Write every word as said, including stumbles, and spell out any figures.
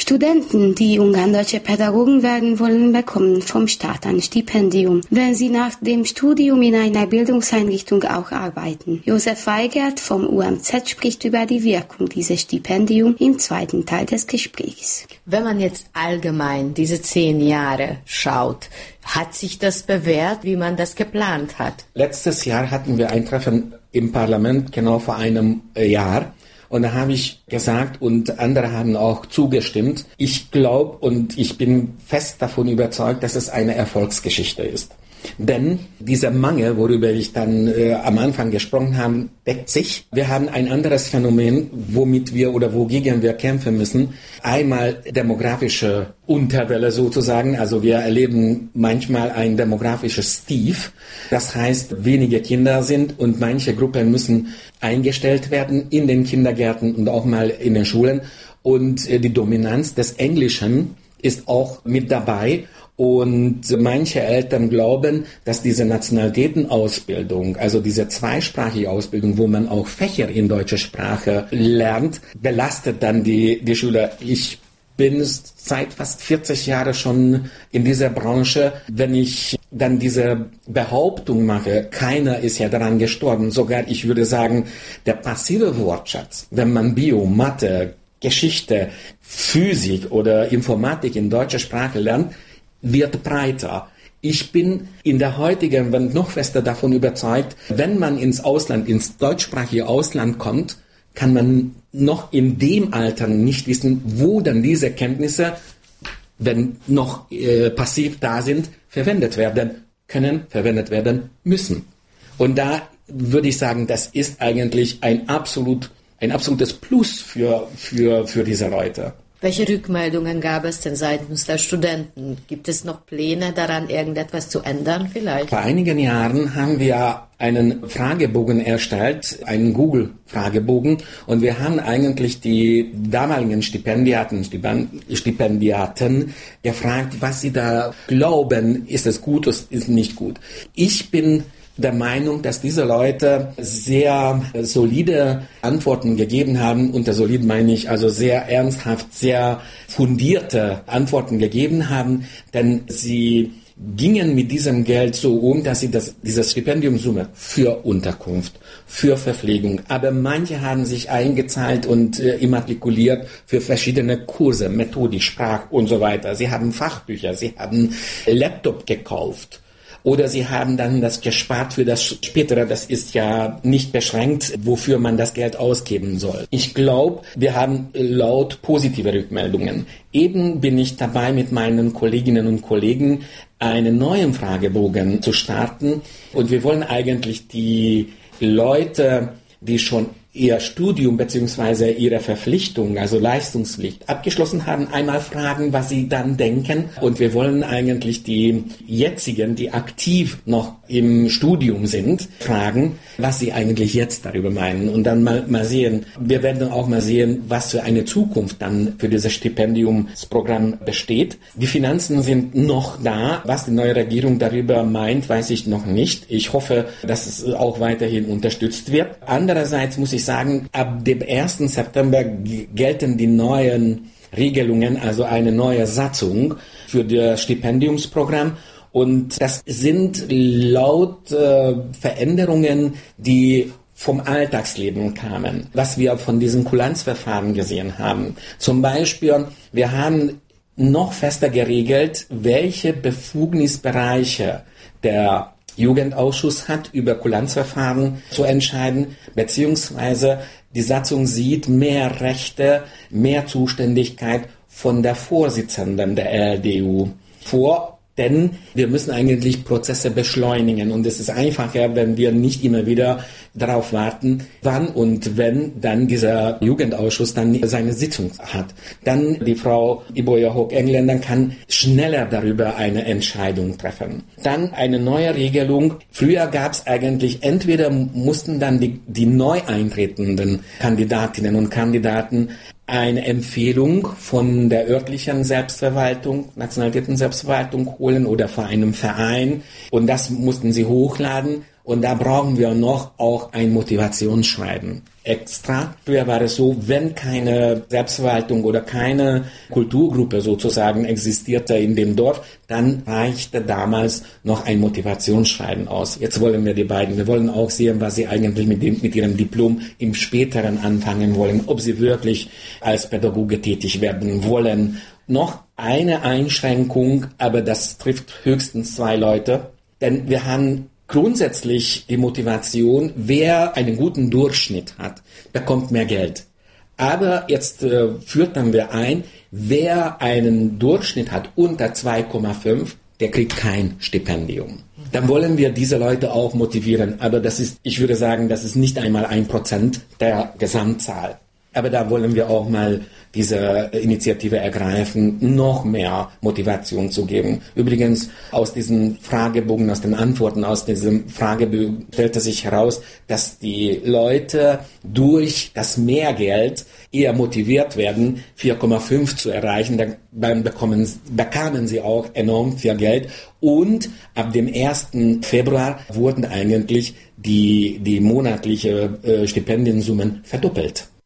Studenten, die ungarisch-deutsche Pädagogen werden wollen, bekommen vom Staat ein Stipendium, wenn sie nach dem Studium in einer Bildungseinrichtung auch arbeiten. Josef Weigert vom U M Z spricht über die Wirkung dieses Stipendiums im zweiten Teil des Gesprächs. Wenn man jetzt allgemein diese zehn Jahre schaut, hat sich das bewährt, wie man das geplant hat? Letztes Jahr hatten wir ein Treffen im Parlament, genau vor einem Jahr. Und da habe ich gesagt, und andere haben auch zugestimmt, ich glaube und ich bin fest davon überzeugt, dass es eine Erfolgsgeschichte ist. Denn dieser Mangel, worüber ich dann äh, am Anfang gesprochen habe, deckt sich. Wir haben ein anderes Phänomen, womit wir oder wogegen wir kämpfen müssen. Einmal demografische Unterwelle sozusagen. Also wir erleben manchmal ein demografisches Tief. Das heißt, wenige Kinder sind und manche Gruppen müssen eingestellt werden in den Kindergärten und auch mal in den Schulen. Und äh, die Dominanz des Englischen ist auch mit dabei. Und manche Eltern glauben, dass diese Nationalitätenausbildung, also diese zweisprachige Ausbildung, wo man auch Fächer in deutscher Sprache lernt, belastet dann die, die Schüler. Ich bin seit fast vierzig Jahren schon in dieser Branche. Wenn ich dann diese Behauptung mache, keiner ist ja daran gestorben, sogar ich würde sagen, der passive Wortschatz, wenn man Bio, Mathe, Geschichte, Physik oder Informatik in deutscher Sprache lernt, wird breiter. Ich bin in der heutigen Welt noch fester davon überzeugt, wenn man ins Ausland, ins deutschsprachige Ausland kommt, kann man noch in dem Alter nicht wissen, wo dann diese Kenntnisse, wenn noch äh, passiv da sind, verwendet werden können, verwendet werden müssen. Und da würde ich sagen, das ist eigentlich ein absolut, ein absolutes Plus für, für, für diese Leute. Welche Rückmeldungen gab es denn seitens der Studenten? Gibt es noch Pläne daran, irgendetwas zu ändern vielleicht? Vor einigen Jahren haben wir einen Fragebogen erstellt, einen Google-Fragebogen, und wir haben eigentlich die damaligen Stipendiaten, Stipendiaten gefragt, was sie da glauben, ist es gut oder ist es nicht gut. Ich bin der Meinung, dass diese Leute sehr solide Antworten gegeben haben. Unter solid meine ich also sehr ernsthaft, sehr fundierte Antworten gegeben haben, denn sie gingen mit diesem Geld so um, dass sie das, diese Stipendiumsumme für Unterkunft, für Verpflegung, aber manche haben sich eingezahlt und äh, immatrikuliert für verschiedene Kurse, Methodik, Sprach und so weiter. Sie haben Fachbücher, sie haben Laptop gekauft. Oder sie haben dann das gespart für das Spätere. Das ist ja nicht beschränkt, wofür man das Geld ausgeben soll. Ich glaube, wir haben laut positive Rückmeldungen. Eben bin ich dabei, mit meinen Kolleginnen und Kollegen einen neuen Fragebogen zu starten. Und wir wollen eigentlich die Leute, die schon ihr Studium bzw. ihre Verpflichtung, also Leistungspflicht, abgeschlossen haben, einmal fragen, was sie dann denken. Und wir wollen eigentlich die jetzigen, die aktiv noch im Studium sind, fragen, was sie eigentlich jetzt darüber meinen. Und dann mal, mal sehen, wir werden auch mal sehen, was für eine Zukunft dann für dieses Stipendiumsprogramm besteht. Die Finanzen sind noch da. Was die neue Regierung darüber meint, weiß ich noch nicht. Ich hoffe, dass es auch weiterhin unterstützt wird. Andererseits muss ich sagen, ab dem ersten September gelten die neuen Regelungen, also eine neue Satzung für das Stipendiumsprogramm. Und das sind laut äh, Veränderungen, die vom Alltagsleben kamen, was wir von diesen Kulanzverfahren gesehen haben. Zum Beispiel, wir haben noch fester geregelt, welche Befugnisbereiche der Jugendausschuss hat, über Kulanzverfahren zu entscheiden, beziehungsweise die Satzung sieht mehr Rechte, mehr Zuständigkeit von der Vorsitzenden der R L D U vor. Denn wir müssen eigentlich Prozesse beschleunigen und es ist einfacher, wenn wir nicht immer wieder darauf warten, wann und wenn dann dieser Jugendausschuss dann seine Sitzung hat. Dann die Frau Iboja Hoog-Engländer kann schneller darüber eine Entscheidung treffen. Dann eine neue Regelung. Früher gab es eigentlich, entweder mussten dann die, die neu eintretenden Kandidatinnen und Kandidaten eine Empfehlung von der örtlichen Selbstverwaltung, Nationalitäten-Selbstverwaltung holen oder von einem Verein und das mussten sie hochladen Und da brauchen wir noch auch ein Motivationsschreiben extra. Früher war es so, wenn keine Selbstverwaltung oder keine Kulturgruppe sozusagen existierte in dem Dorf, dann reichte damals noch ein Motivationsschreiben aus. Jetzt wollen wir die beiden, wir wollen auch sehen, was sie eigentlich mit, dem, mit ihrem Diplom im späteren anfangen wollen, ob sie wirklich als Pädagoge tätig werden wollen. Noch eine Einschränkung, aber das trifft höchstens zwei Leute, denn wir haben grundsätzlich die Motivation, wer einen guten Durchschnitt hat, bekommt mehr Geld. Aber jetzt äh, führten wir ein, wer einen Durchschnitt hat unter zwei Komma fünf, der kriegt kein Stipendium. Dann wollen wir diese Leute auch motivieren. Aber das ist, ich würde sagen, das ist nicht einmal ein Prozent der Gesamtzahl. Aber da wollen wir auch mal diese Initiative ergreifen, noch mehr Motivation zu geben. Übrigens, aus diesen Fragebogen, aus den Antworten, aus diesem Fragebogen stellte sich heraus, dass die Leute durch das Mehrgeld eher motiviert werden, vier Komma fünf zu erreichen. Dann bekommen, bekamen sie auch enorm viel Geld. Und ab dem ersten Februar wurden eigentlich die, die monatliche äh, Stipendiensummen verdoppelt.